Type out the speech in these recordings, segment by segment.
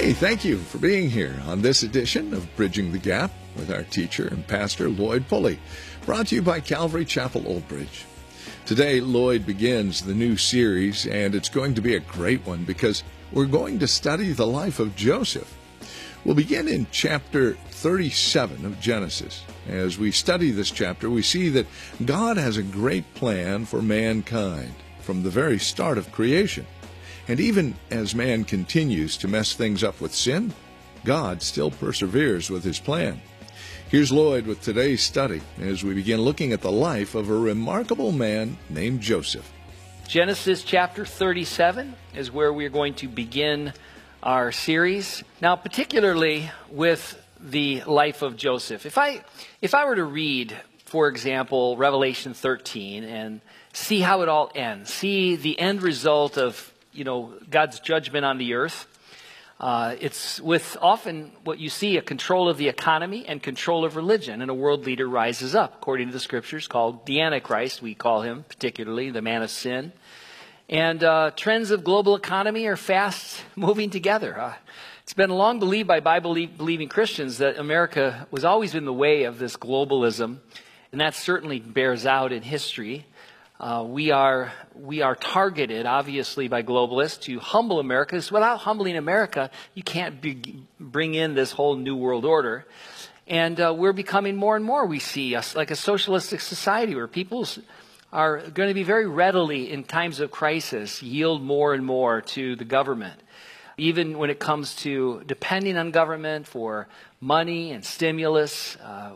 Hey, thank you for being here on this edition of Bridging the Gap with our teacher and pastor, Lloyd Pulley, brought to you by Calvary Chapel, Old Bridge. Today, Lloyd begins the new series, and it's going to be a great one because we're going to study the life of Joseph. We'll begin in chapter 37 of Genesis. As we study this chapter, we see that God has a great plan for mankind from the very start of creation. And even as man continues to mess things up with sin, God still perseveres with his plan. Here's Lloyd with today's study as we begin looking at the life of a remarkable man named Joseph. Genesis chapter 37 is where we're going to begin our series. Now, particularly with the life of Joseph. If I were to read, for example, Revelation 13 and see how it all ends, see the end result of God's judgment on the earth. It's with often what you see, a control of the economy and control of religion, and a world leader rises up, according to the scriptures, called the Antichrist. We call him, particularly, the man of sin. And trends of global economy are fast moving together. It's been long believed by Bible-believing Christians that America was always in the way of this globalism, and that certainly bears out in history. We are targeted, obviously, by globalists to humble America. Because without humbling America, you can't bring in this whole new world order. And we're becoming more and more, we see, us like a socialistic society where people are going to be very readily, in times of crisis, yield more and more to the government. Even when it comes to depending on government for money and stimulus.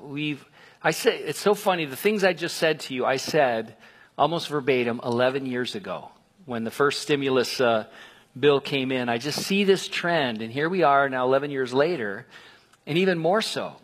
It's so funny, the things I just said to you, I said almost verbatim 11 years ago when the first stimulus bill came in. I just see this trend, and here we are now 11 years later, and even more so.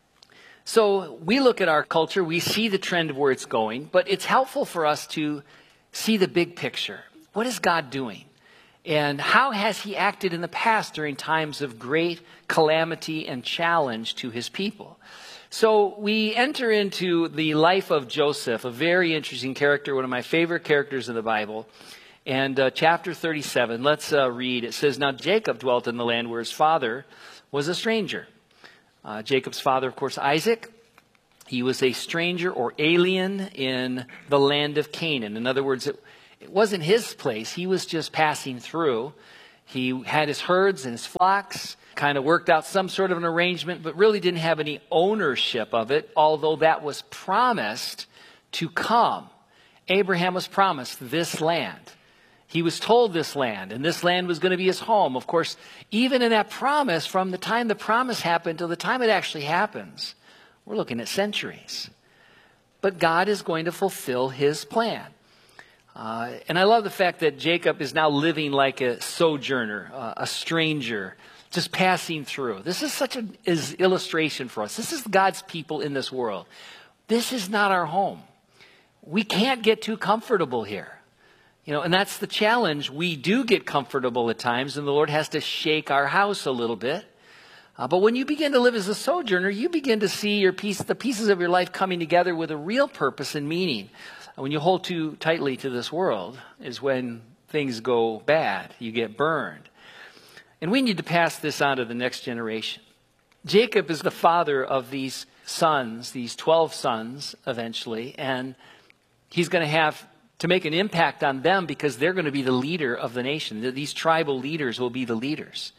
So we look at our culture, we see the trend of where it's going, but it's helpful for us to see the big picture. What is God doing? And how has he acted in the past during times of great calamity and challenge to his people? So we enter into the life of Joseph, a very interesting character, one of my favorite characters in the Bible. And chapter 37, let's read. It says, "Now Jacob dwelt in the land where his father was a stranger." Jacob's father, of course, Isaac. He was a stranger or alien in the land of Canaan. In other words, it wasn't his place. He was just passing through. He had his herds and his flocks, kind of worked out some sort of an arrangement, but really didn't have any ownership of it, although that was promised to come. Abraham was promised this land. He was told this land, and this land was going to be his home. Of course, even in that promise, from the time the promise happened till the time it actually happens, we're looking at centuries. But God is going to fulfill his plan. And I love the fact that Jacob is now living like a sojourner, a stranger, just passing through. This is such an illustration for us. This is God's people in this world. This is not our home. We can't get too comfortable here. And that's the challenge. We do get comfortable at times, and the Lord has to shake our house a little bit. But when you begin to live as a sojourner, you begin to see the pieces of your life coming together with a real purpose and meaning. When you hold too tightly to this world is when things go bad. You get burned. And we need to pass this on to the next generation. Jacob is the father of these sons, these 12 sons eventually, and he's going to have to make an impact on them because they're going to be the leader of the nation. These tribal leaders will be the leaders.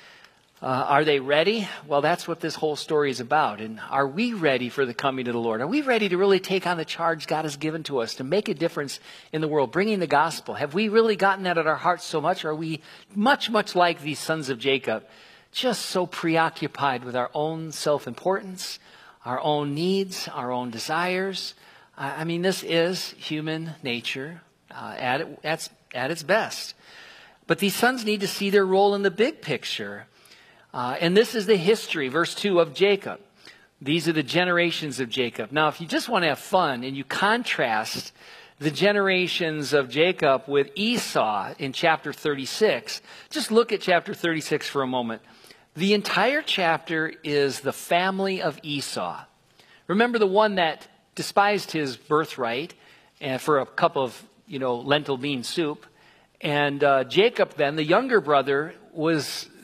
Are they ready? Well, that's what this whole story is about. And are we ready for the coming of the Lord? Are we ready to really take on the charge God has given to us to make a difference in the world, bringing the gospel? Have we really gotten that at our hearts so much? Or are we much like these sons of Jacob, just so preoccupied with our own self-importance, our own needs, our own desires? I mean, this is human nature at its best. But these sons need to see their role in the big picture. And this is the history, verse 2, of Jacob. These are the generations of Jacob. Now, if you just want to have fun and you contrast the generations of Jacob with Esau in chapter 36, just look at chapter 36 for a moment. The entire chapter is the family of Esau. Remember the one that despised his birthright for a cup of, lentil bean soup. And Jacob then, the younger brother, was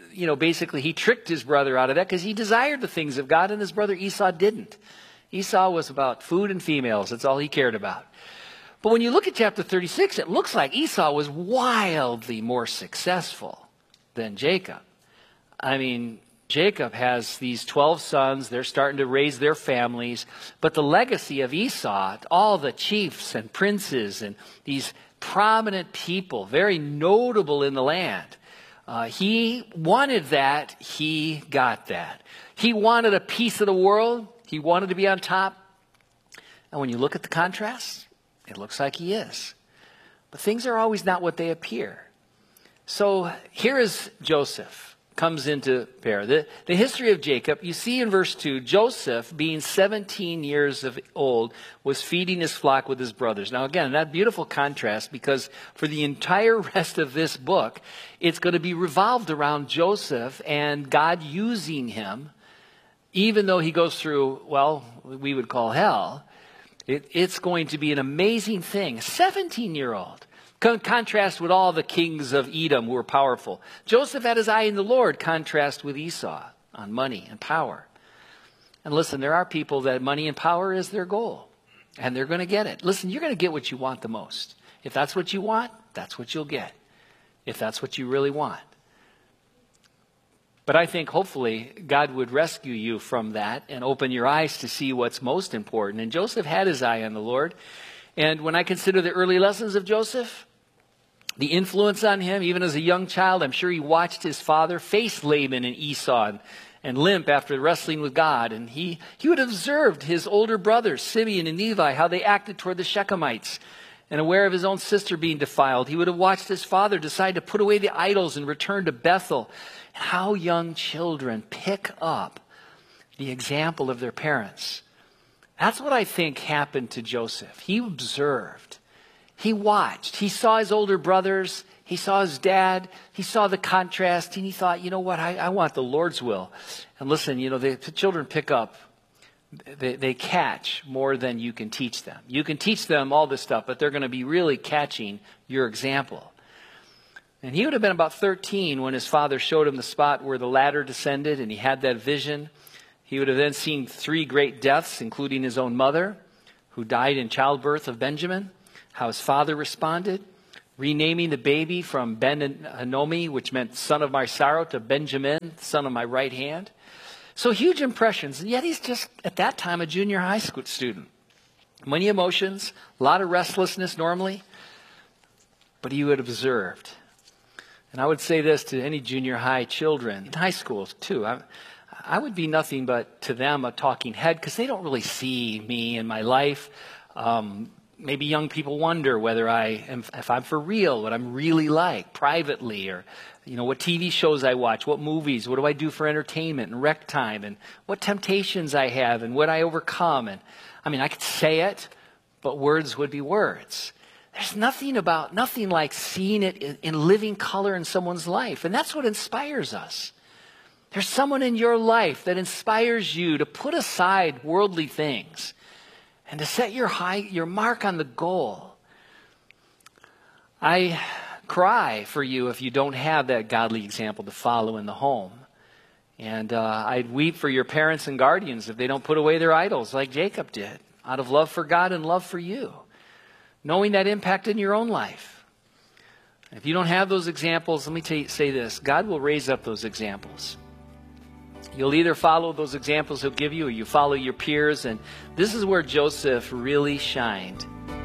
basically he tricked his brother out of that because he desired the things of God and his brother Esau didn't. Esau was about food and females. That's all he cared about. But when you look at chapter 36, it looks like Esau was wildly more successful than Jacob. I mean, Jacob has these 12 sons. They're starting to raise their families. But the legacy of Esau, all the chiefs and princes and these prominent people, very notable in the land, he wanted that. He got that. He wanted a piece of the world. He wanted to be on top. And when you look at the contrast, it looks like he is. But things are always not what they appear. So here is Joseph. Comes into bear. The history of Jacob, you see in verse 2, Joseph, being 17 years of old, was feeding his flock with his brothers. Now again, that beautiful contrast, because for the entire rest of this book, it's going to be revolved around Joseph and God using him, even though he goes through, well, we would call hell. It's going to be an amazing thing. A 17-year-old. Contrast with all the kings of Edom who were powerful. Joseph had his eye in the Lord. Contrast with Esau on money and power. And listen, there are people that money and power is their goal. And they're going to get it. Listen, you're going to get what you want the most. If that's what you want, that's what you'll get. If that's what you really want. But I think hopefully God would rescue you from that and open your eyes to see what's most important. And Joseph had his eye on the Lord. And when I consider the early lessons of Joseph, the influence on him, even as a young child, I'm sure he watched his father face Laban and Esau and limp after wrestling with God. And he would have observed his older brothers, Simeon and Levi, how they acted toward the Shechemites. And aware of his own sister being defiled, he would have watched his father decide to put away the idols and return to Bethel. How young children pick up the example of their parents. That's what I think happened to Joseph. He observed. He watched. He saw his older brothers. He saw his dad. He saw the contrast. And he thought, you know what? I want the Lord's will. And listen, the children pick up. They catch more than you can teach them. You can teach them all this stuff, but they're going to be really catching your example. And he would have been about 13 when his father showed him the spot where the ladder descended, and he had that vision. He would have then seen 3 great deaths, including his own mother, who died in childbirth of Benjamin, how his father responded, renaming the baby from Ben-Hinomi, which meant son of my sorrow, to Benjamin, son of my right hand. So huge impressions, and yet he's just, at that time, a junior high school student. Many emotions, a lot of restlessness normally, but he would have observed. And I would say this to any junior high children, in high schools too. I would be nothing but to them a talking head because they don't really see me in my life. Maybe young people wonder whether if I'm for real, what I'm really like privately, or what TV shows I watch, what movies, what do I do for entertainment and rec time, and what temptations I have and what I overcome. And I could say it, but words would be words. There's nothing like seeing it in living color in someone's life, and that's what inspires us. There's someone in your life that inspires you to put aside worldly things and to set your mark on the goal. I cry for you if you don't have that godly example to follow in the home. And I'd weep for your parents and guardians if they don't put away their idols like Jacob did, out of love for God and love for you, knowing that impact in your own life. If you don't have those examples, let me say this: God will raise up those examples. You'll either follow those examples he'll give you, or you follow your peers. And this is where Joseph really shined.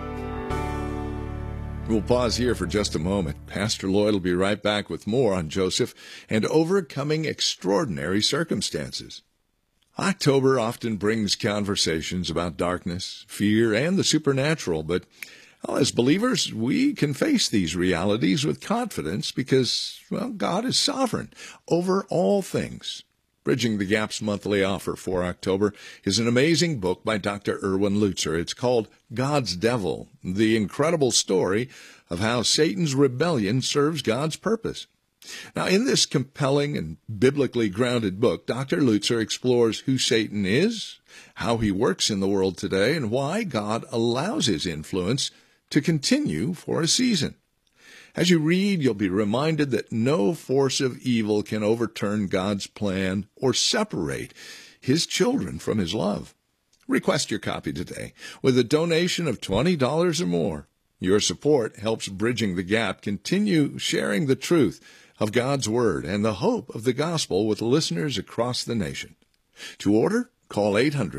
We'll pause here for just a moment. Pastor Lloyd will be right back with more on Joseph and overcoming extraordinary circumstances. October often brings conversations about darkness, fear, and the supernatural, but as believers, we can face these realities with confidence because, God is sovereign over all things. Bridging the Gap's monthly offer for October is an amazing book by Dr. Erwin Lutzer. It's called God's Devil, the incredible story of how Satan's rebellion serves God's purpose. Now, in this compelling and biblically grounded book, Dr. Lutzer explores who Satan is, how he works in the world today, and why God allows his influence to continue for a season. As you read, you'll be reminded that no force of evil can overturn God's plan or separate His children from His love. Request your copy today with a donation of $20 or more. Your support helps Bridging the Gap continue sharing the truth of God's Word and the hope of the gospel with listeners across the nation. To order, call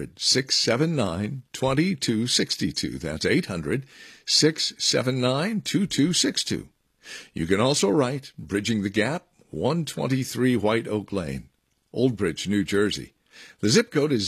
800-679-2262. That's 800-679-2262. You can also write Bridging the Gap, 123 White Oak Lane, Old Bridge, New Jersey. The zip code is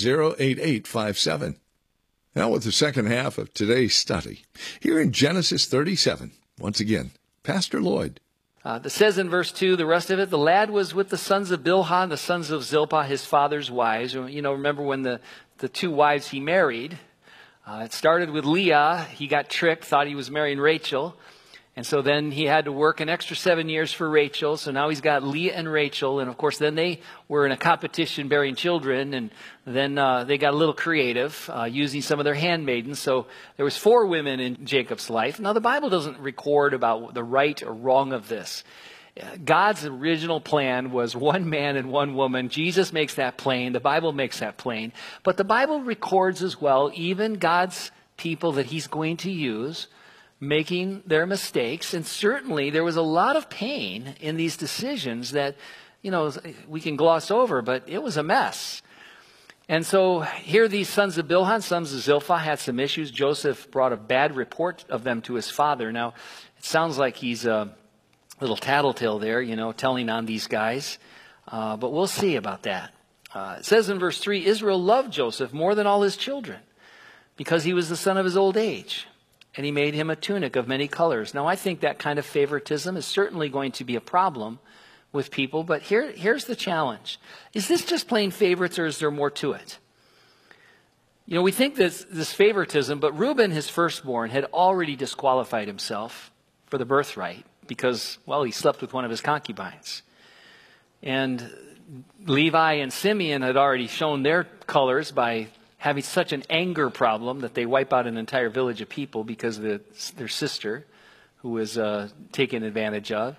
08857. Now with the second half of today's study, here in Genesis 37, once again, Pastor Lloyd. It says in verse 2, the rest of it, the lad was with the sons of Bilhah, the sons of Zilpah, his father's wives. You know, remember when the two wives he married, it started with Leah. He got tricked, thought he was marrying Rachel. And so then he had to work an extra 7 years for Rachel. So now he's got Leah and Rachel. And of course, then they were in a competition bearing children. And then they got a little creative, using some of their handmaidens. So there was 4 women in Jacob's life. Now the Bible doesn't record about the right or wrong of this. God's original plan was 1 man and 1 woman. Jesus makes that plain. The Bible makes that plain. But the Bible records as well, even God's people that He's going to use, making their mistakes. And certainly there was a lot of pain in these decisions that, you know, we can gloss over, but it was a mess. And so here these sons of Bilhah, sons of Zilpah, had some issues. Joseph brought a bad report of them to his father. Now, it sounds like he's a little tattletale there, you know, telling on these guys. But we'll see about that. It says in verse 3, Israel loved Joseph more than all his children because he was the son of his old age. And he made him a tunic of many colors. Now, I think that kind of favoritism is certainly going to be a problem with people. But here's the challenge. Is this just plain favorites, or is there more to it? You know, we think this favoritism, but Reuben, his firstborn, had already disqualified himself for the birthright because, well, he slept with one of his concubines. And Levi and Simeon had already shown their colors by having such an anger problem that they wipe out an entire village of people because of their sister, who was taken advantage of.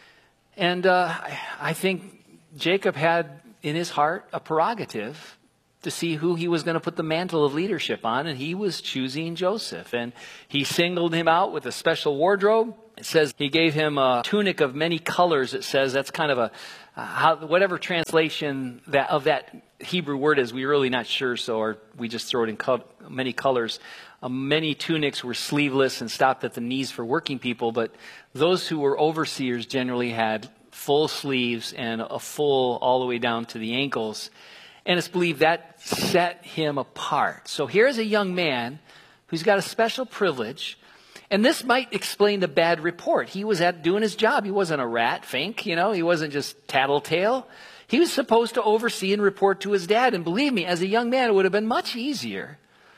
And I think Jacob had in his heart a prerogative to see who he was going to put the mantle of leadership on, and he was choosing Joseph. And he singled him out with a special wardrobe. It says he gave him a tunic of many colors. It says that's kind of whatever translation of that Hebrew word is, we're really not sure, or we just throw it in many colors. Many tunics were sleeveless and stopped at the knees for working people, but those who were overseers generally had full sleeves and a full all the way down to the ankles. And it's believed that set him apart. So here's a young man who's got a special privilege. And this might explain the bad report. He was doing his job. He wasn't a rat, Fink, you know. He wasn't just tattletale. He was supposed to oversee and report to his dad. And believe me, as a young man, it would have been much easier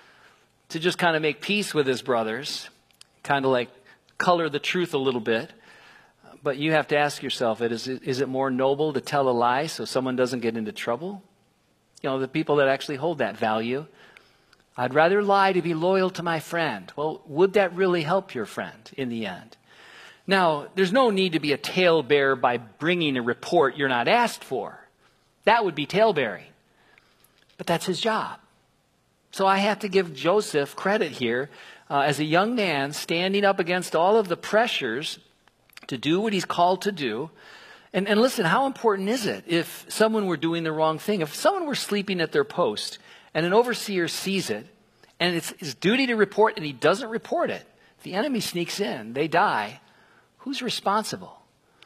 to just kind of make peace with his brothers, kind of like color the truth a little bit. But you have to ask yourself, is it more noble to tell a lie so someone doesn't get into trouble? You know, the people that actually hold that value. I'd rather lie to be loyal to my friend. Well, would that really help your friend in the end? Now, there's no need to be a talebearer by bringing a report you're not asked for. That would be talebearing. But that's his job. So I have to give Joseph credit here as a young man standing up against all of the pressures to do what he's called to do. And listen, how important is it if someone were doing the wrong thing? If someone were sleeping at their post and an overseer sees it and it's his duty to report and he doesn't report it, the enemy sneaks in, they die, who's responsible?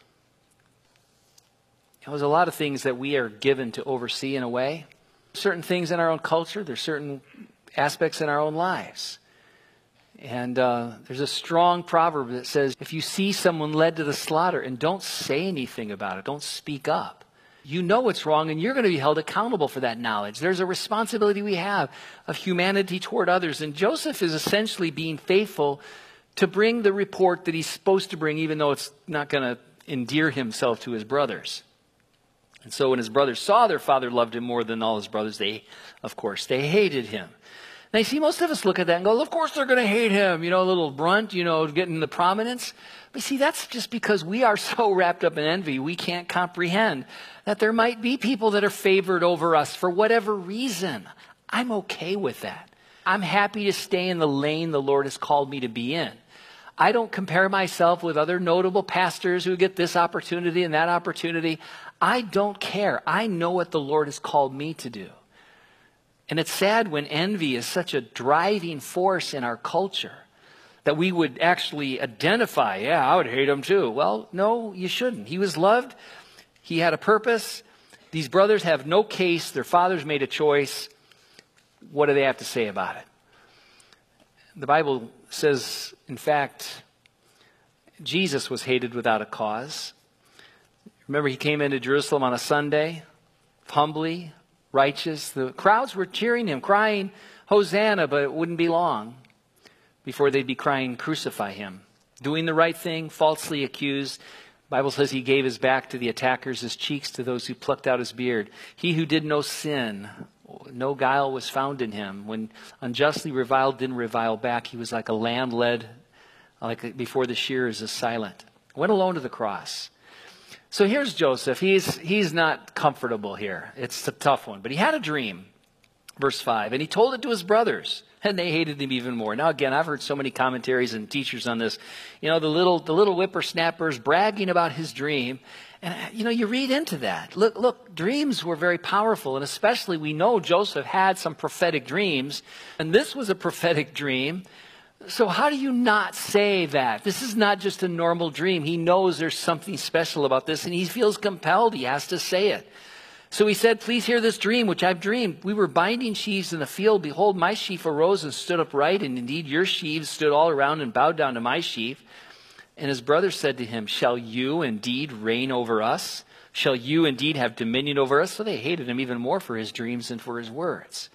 There's a lot of things that we are given to oversee in a way. Certain things in our own culture, there's certain aspects in our own lives. And there's a strong proverb that says, if you see someone led to the slaughter and don't say anything about it, don't speak up, you know it's wrong and you're going to be held accountable for that knowledge. There's a responsibility we have of humanity toward others. And Joseph is essentially being faithful to bring the report that he's supposed to bring, even though it's not going to endear himself to his brothers. And so when his brothers saw their father loved him more than all his brothers, they hated him. Now, you see, most of us look at that and go, of course they're going to hate him, a little brunt, getting the prominence. But see, that's just because we are so wrapped up in envy, we can't comprehend that there might be people that are favored over us for whatever reason. I'm okay with that. I'm happy to stay in the lane the Lord has called me to be in. I don't compare myself with other notable pastors who get this opportunity and that opportunity. I don't care. I know what the Lord has called me to do. And it's sad when envy is such a driving force in our culture that we would actually identify, yeah, I would hate him too. Well, no, you shouldn't. He was loved. He had a purpose. These brothers have no case. Their fathers made a choice. What do they have to say about it? The Bible says, in fact, Jesus was hated without a cause. Remember, he came into Jerusalem on a Sunday, humbly, righteous. The crowds were cheering him, crying, Hosanna, but it wouldn't be long before they'd be crying, crucify him. Doing the right thing, falsely accused. The Bible says he gave his back to the attackers, his cheeks to those who plucked out his beard. He who did no sin, no guile was found in him. When unjustly reviled, didn't revile back. He was like a lamb led, like before the shearers is silent. Went alone to the cross. So here's Joseph. He's not comfortable here. It's a tough one. But he had a dream, verse 5, and he told it to his brothers, and they hated him even more. Now, again, I've heard so many commentaries and teachers on this. The little whippersnappers bragging about his dream. And, you read into that. Look, dreams were very powerful. And especially we know Joseph had some prophetic dreams. And this was a prophetic dream. So how do you not say that? This is not just a normal dream. He knows there's something special about this, and he feels compelled. He has to say it. So he said, please hear this dream, which I've dreamed. We were binding sheaves in the field. Behold, my sheaf arose and stood upright, and indeed your sheaves stood all around and bowed down to my sheaf. And his brothers said to him, shall you indeed reign over us? Shall you indeed have dominion over us? So they hated him even more for his dreams and for his words.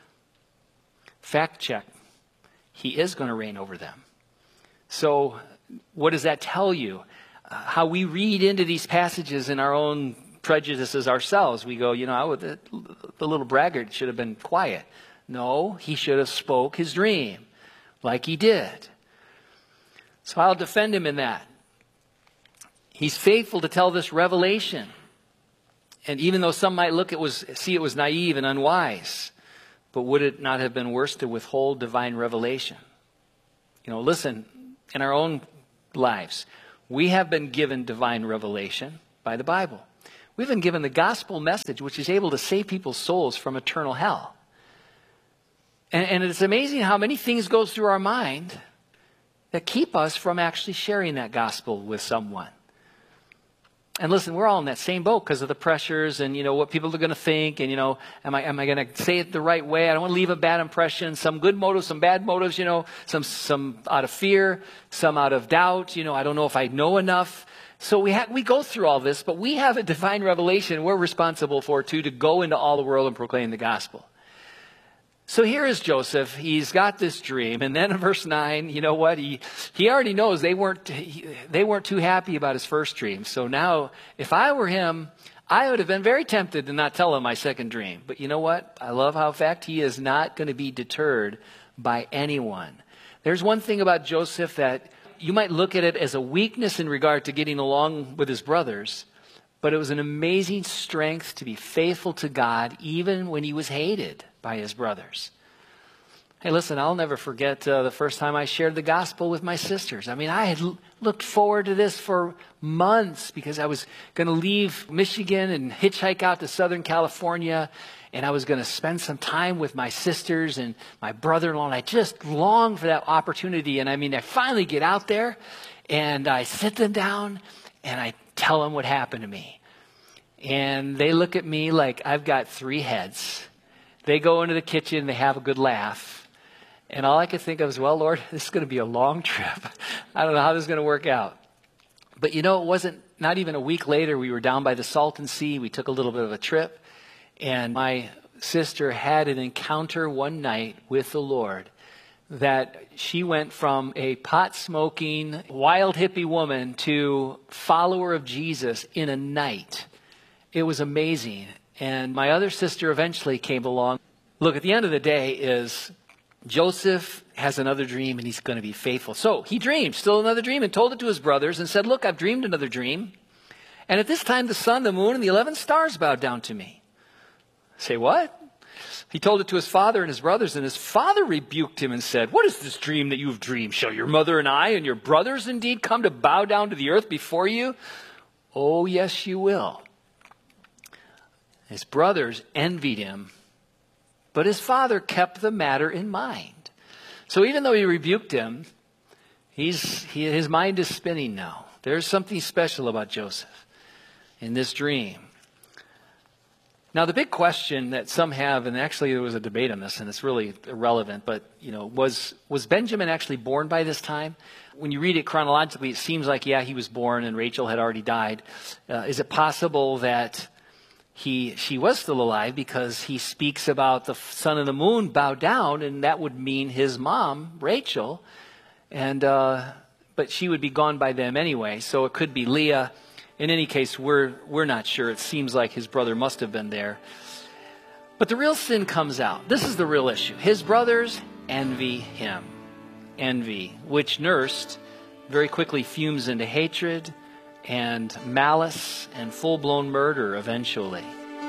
Fact check. He is going to reign over them. So what does that tell you? How we read into these passages in our own prejudices ourselves. We go, the little braggart should have been quiet. No, he should have spoke his dream like he did. So I'll defend him in that. He's faithful to tell this revelation. And even though some might see it was naive and unwise, but would it not have been worse to withhold divine revelation? Listen, in our own lives, we have been given divine revelation by the Bible. We've been given the gospel message, which is able to save people's souls from eternal hell. And it's amazing how many things go through our mind that keep us from actually sharing that gospel with someone. And listen, we're all in that same boat because of the pressures and, what people are going to think. And, am I going to say it the right way? I don't want to leave a bad impression. Some good motives, some bad motives, some out of fear, some out of doubt. I don't know if I know enough. So we go through all this, but we have a divine revelation we're responsible for too, to go into all the world and proclaim the gospel. So here is Joseph. He's got this dream. And then in verse 9, you know what? He already knows they weren't too happy about his first dream. So now, if I were him, I would have been very tempted to not tell him my second dream. But you know what? I love how, in fact, he is not going to be deterred by anyone. There's one thing about Joseph that you might look at it as a weakness in regard to getting along with his brothers, but it was an amazing strength to be faithful to God even when he was hated by his brothers. Hey, listen, I'll never forget the first time I shared the gospel with my sisters. I had looked forward to this for months because I was going to leave Michigan and hitchhike out to Southern California, and I was going to spend some time with my sisters and my brother-in-law, and I just longed for that opportunity. And I finally get out there, and I sit them down, and I tell them what happened to me. And they look at me like I've got 3 heads. They go into the kitchen, they have a good laugh. And all I could think of is, well, Lord, this is going to be a long trip. I don't know how this is going to work out. But it wasn't, not even a week later, we were down by the Salton Sea. We took a little bit of a trip. And my sister had an encounter one night with the Lord that she went from a pot-smoking, wild hippie woman to follower of Jesus in a night. It was amazing. And my other sister eventually came along. Look, at the end of the day is Joseph has another dream, and he's going to be faithful. So he dreamed still another dream and told it to his brothers and said, look, I've dreamed another dream. And at this time, the sun, the moon, and the 11 stars bowed down to me. Say, what? He told it to his father and his brothers, and his father rebuked him and said, what is this dream that you've dreamed? Shall your mother and I and your brothers indeed come to bow down to the earth before you? Oh, yes, you will. His brothers envied him, but his father kept the matter in mind. So even though he rebuked him, his mind is spinning now. There's something special about Joseph in this dream. Now, the big question that some have, and actually there was a debate on this, and it's really irrelevant, but, was Benjamin actually born by this time? When you read it chronologically, it seems like, yeah, he was born and Rachel had already died. Is it possible that she was still alive, because he speaks about the sun and the moon bow down, and that would mean his mom, Rachel, but she would be gone by them anyway, so it could be Leah. In any case, we're not sure. It seems like his brother must have been there. But the real sin comes out. This is the real issue. His brothers envy him. Envy, which nursed, very quickly fumes into hatred and malice and full-blown murder eventually.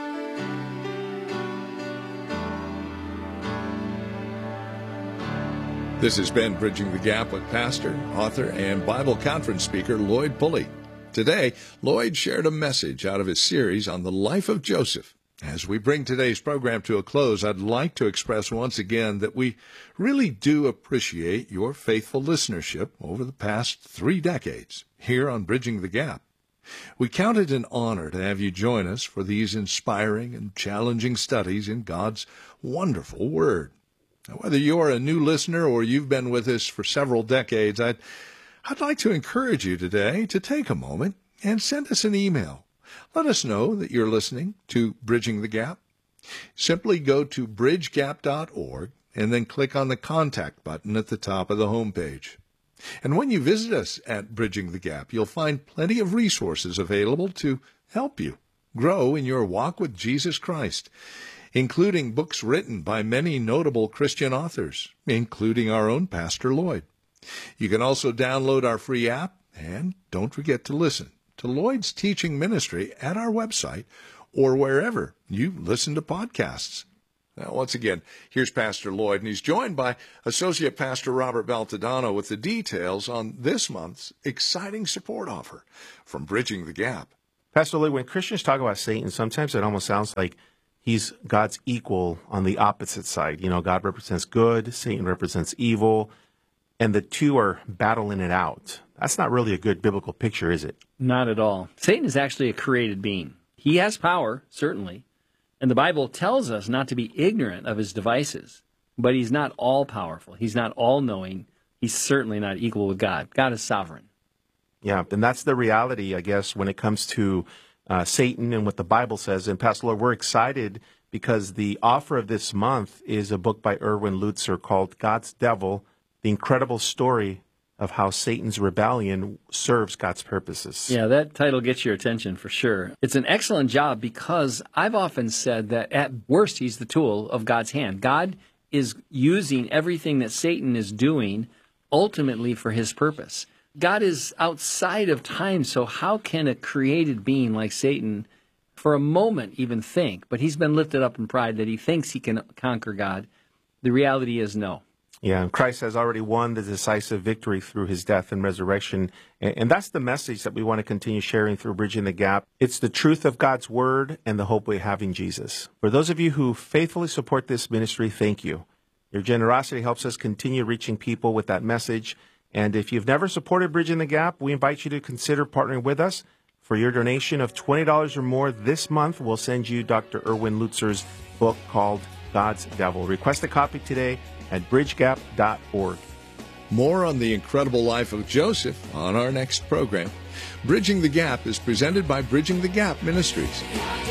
This has been Bridging the Gap with pastor, author, and Bible conference speaker Lloyd Pulley. Today, Lloyd shared a message out of his series on the life of Joseph. As we bring today's program to a close, I'd like to express once again that we really do appreciate your faithful listenership over the past 3 decades here on Bridging the Gap. We count it an honor to have you join us for these inspiring and challenging studies in God's wonderful Word. Now, whether you're a new listener or you've been with us for several decades, I'd like to encourage you today to take a moment and send us an email. Let us know that you're listening to Bridging the Gap. Simply go to bridgegap.org and then click on the Contact button at the top of the homepage. And when you visit us at Bridging the Gap, you'll find plenty of resources available to help you grow in your walk with Jesus Christ, including books written by many notable Christian authors, including our own Pastor Lloyd. You can also download our free app, and don't forget to listen to Lloyd's teaching ministry at our website or wherever you listen to podcasts. Now, once again, here's Pastor Lloyd, and he's joined by Associate Pastor Robert Baltodano with the details on this month's exciting support offer from Bridging the Gap. Pastor Lloyd, when Christians talk about Satan, sometimes it almost sounds like he's God's equal on the opposite side. God represents good, Satan represents evil, and the two are battling it out. That's not really a good biblical picture, is it? Not at all. Satan is actually a created being. He has power, certainly, and the Bible tells us not to be ignorant of his devices, but he's not all-powerful. He's not all-knowing. He's certainly not equal with God. God is sovereign. Yeah, and that's the reality, I guess, when it comes to Satan and what the Bible says. And Pastor Lloyd, we're excited because the offer of this month is a book by Erwin Lutzer called God's Devil, The Incredible Story of How Satan's Rebellion Serves God's Purposes. Yeah, that title gets your attention for sure. It's an excellent job because I've often said that at worst he's the tool of God's hand. God is using everything that Satan is doing ultimately for his purpose. God is outside of time, so how can a created being like Satan for a moment even think? But he's been lifted up in pride that he thinks he can conquer God. The reality is no. Yeah, Christ has already won the decisive victory through his death and resurrection. And that's the message that we want to continue sharing through Bridging the Gap. It's the truth of God's Word and the hope we have in Jesus. For those of you who faithfully support this ministry, thank you. Your generosity helps us continue reaching people with that message. And if you've never supported Bridging the Gap, we invite you to consider partnering with us. For your donation of $20 or more this month, we'll send you Dr. Erwin Lutzer's book called God's Devil. Request a copy today at bridgegap.org. More on the incredible life of Joseph on our next program. Bridging the Gap is presented by Bridging the Gap Ministries.